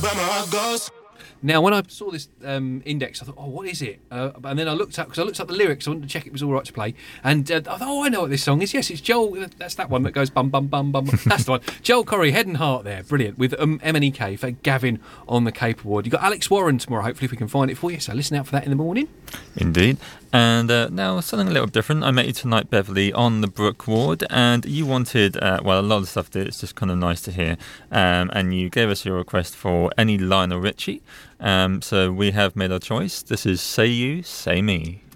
where my heart goes. Now, when I saw this index, I thought, "Oh, what is it?" And then I looked up the lyrics. I wanted to check it was all right to play. And I thought, "Oh, I know what this song is. Yes, it's Joel. That's that one that goes bum bum bum bum. That's the one. Joel Corry, Head and Heart. There, brilliant. With MNEK for Gavin on the Cape Award. You got Alex Warren tomorrow. Hopefully, if we can find it for you. So listen out for that in the morning. Indeed. And now something a little different. I Met You Tonight, Beverly, on the Brooke Ward, and you wanted, a lot of stuff that it's just kind of nice to hear, and you gave us your request for any Lionel Richie. So we have made our choice. This is Say You, Say Me.